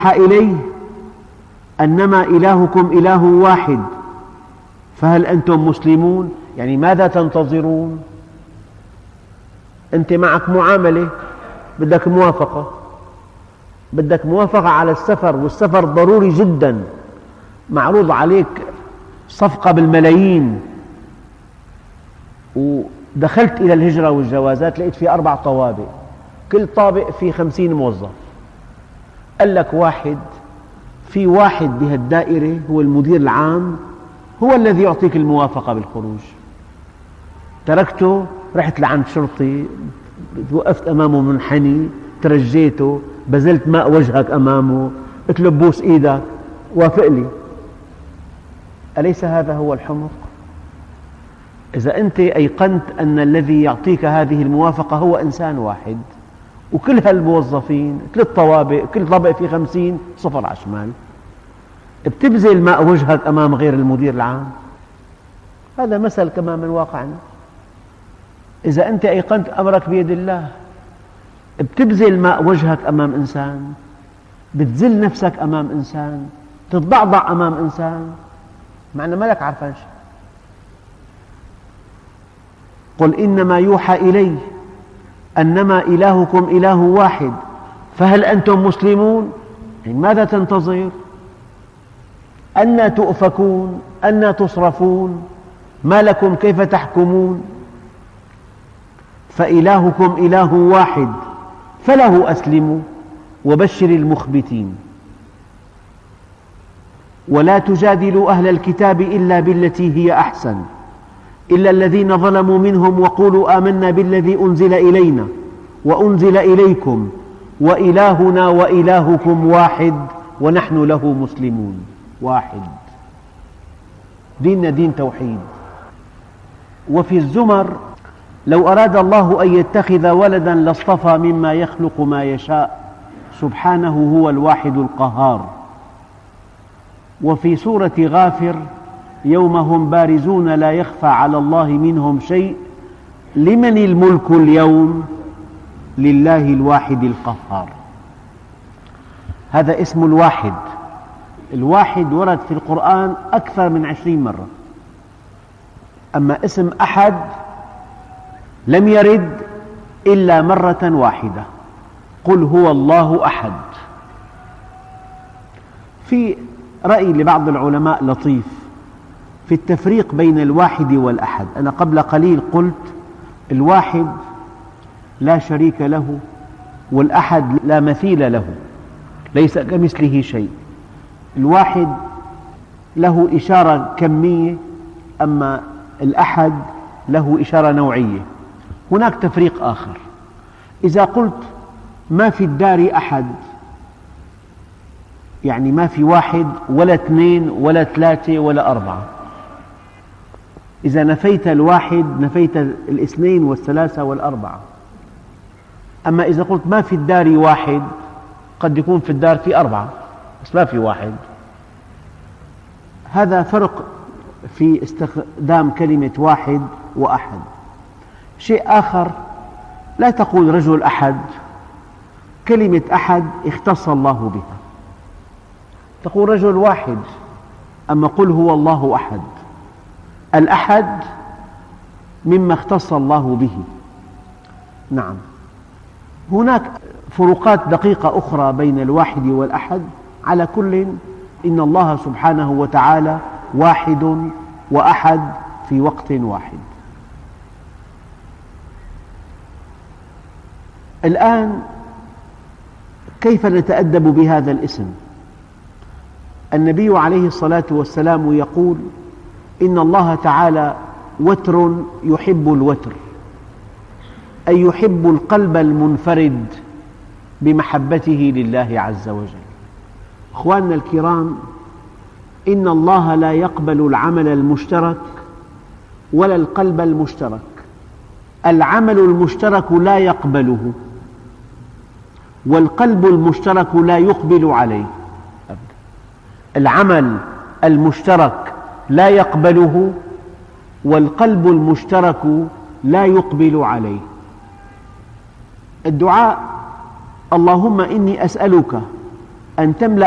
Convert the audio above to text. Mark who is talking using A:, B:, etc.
A: إليه أنما إلهكم إله واحد فهل أنتم مسلمون؟ يعني ماذا تنتظرون؟ أنت معك معاملة، بدك موافقة على السفر، والسفر ضروري جدا، معروض عليك صفقة بالملايين، ودخلت إلى الهجرة والجوازات لقيت في 4 طوابق، كل طابق فيه 50 موظف. قال لك في واحد بهالدائرة هو المدير العام، هو الذي يعطيك الموافقة بالخروج. تركته، رحت لعند شرطي، وقفت أمامه منحني، ترجيته، بذلت ماء وجهك أمامه، قلت له بوس إيدك، وافق لي. أليس هذا هو الحمق؟ إذا أنت أيقنت أن الذي يعطيك هذه الموافقة هو إنسان واحد، وكل هالموظفين 3 طوابق، كل طابق فيه 50، صفر على الشمال، بتبذل ماء وجهك أمام غير المدير العام. هذا مثل كما من واقعنا. إذا أنت أيقنت أمرك بيد الله، بتبذل ماء وجهك أمام إنسان، بتذل نفسك أمام إنسان، تتضعضع أمام إنسان، مع أنه ما لك عارفان شيء. قل إنما يوحى إلي أنما إلهكم إله واحد فهل أنتم مسلمون؟ يعني ماذا تنتظر؟ أنى تؤفكون؟ أنى تصرفون؟ ما لكم كيف تحكمون؟ فإلهكم إله واحد فله أسلموا وبشر المخبتين. ولا تجادلوا أهل الكتاب إلا بالتي هي أحسن إلا الذين ظلموا منهم وقولوا آمنا بالذي أنزل إلينا وأنزل إليكم وإلهنا وإلهكم واحد ونحن له مسلمون. واحد، ديننا دين توحيد. وفي الزمر: لو أراد الله أن يتخذ ولدا لاصطفى مما يخلق ما يشاء سبحانه هو الواحد القهار. وفي سورة غافر: يوم هم بارزون لا يخفى على الله منهم شيء لمن الملك اليوم لله الواحد القهار. هذا اسم الواحد. الواحد ورد في القرآن أكثر من 20 مرة، أما اسم أحد لم يرد إلا مرة واحدة: قل هو الله أحد. في رأي لبعض العلماء لطيف في التفريق بين الواحد والأحد. أنا قبل قليل قلت الواحد لا شريك له، والأحد لا مثيل له، ليس كمثله شيء. الواحد له إشارة كمية، أما الأحد له إشارة نوعية. هناك تفريق آخر: إذا قلت ما في الدار أحد، يعني ما في 1 ولا 2 ولا 3 ولا 4. إذا نفيت الواحد نفيت 2 والثلاثة والأربعة. أما إذا قلت ما في الدار 1، قد يكون في الدار في 4 بس ما في 1. هذا فرق في استخدام كلمة واحد وأحد. شيء آخر: لا تقول رجل أحد، كلمة أحد اختص الله بها، تقول رجل واحد، أما قل هو الله أحد. الأحد مما اختص الله به. نعم، هناك فروقات دقيقة أخرى بين الواحد والأحد. على كل، إن الله سبحانه وتعالى واحد وأحد في وقت واحد. الآن كيف نتأدب بهذا الاسم؟ النبي عليه الصلاة والسلام يقول: إن الله تعالى وتر يحب الوتر، أي يحب القلب المنفرد بمحبته لله عز وجل. أخواننا الكرام، إن الله لا يقبل العمل المشترك ولا القلب المشترك. العمل المشترك لا يقبله، والقلب المشترك لا يقبل عليه. العمل المشترك لا يقبله، والقلب المشترك لا يقبل عليه. الدعاء: اللهم إني أسألك أن تملأ